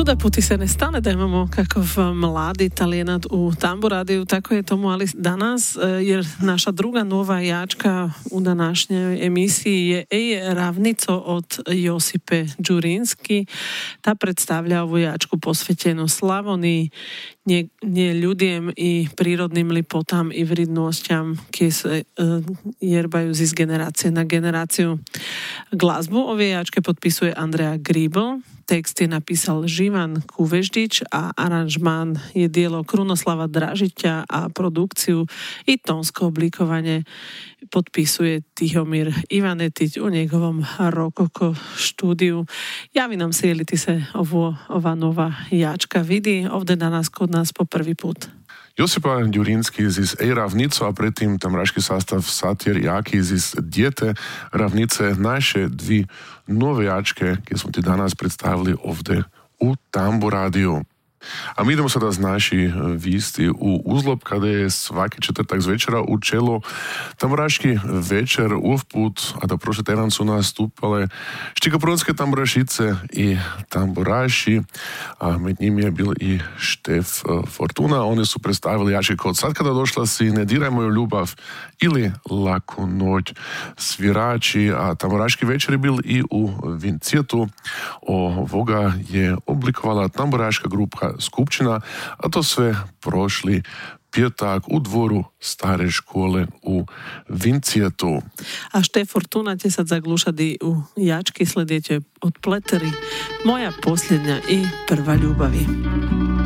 čuda puti se ne stane da imamo kakav mladi talenat u Tambo radiju, tako je tomu ali danas, jer naša druga nova jačka u današnjoj emisiji je Ravnico od Josipe Đurinski. Ta predstavlja ovu jačku posvećenu Slavoniji, nje ljudjem i prirodnim lipotam i vrednosťam, ki se jerbaju iz generacije na generaciju. Glazbu ove jačke potpisuje Andrea Gribl, tekst je napisal Živan Kuveždić, a aranžman je dijelo Krunoslava Dražića, a produkciju i tonsko oblikovanje potpisuje Tihomir Ivanetić u njegovom rokoko študiju. Javi nam se, je li ti se ova nova jačka vidi ovdje danas kod nas po prvi put? Josipa Đurinski iz Ravnico, a predtým tamraški sastav Satir Jaki iz Dijete Ravnice, naše dvi nove jačke, ki smo ti danas predstavili ovdje u Tambo radiju. A mi idemo sada z naši visti u Uzlop, kada je svaki četvrtak zvečera u čelo tamboraški večer uvput, a da prošli tjedan su nastupale štikoprodske tamborašice i tamboraši, a med njim je bil i Štef Fortuna. Oni su predstavili jačke kot Sad kada došla si, Ne diraj moju ljubav ili Laku noć. Svirači, a tamboraški večer je bil i u Vincijetu. Ovoga je oblikovala tamboraška grupa Skupčina, a to sve prošli petak u dvoru stare škole u Vincijetu. A Štef Fortuna će sad zaglušati u jački sljedeće od Pleteri Moja posljednja i prva ljubavi.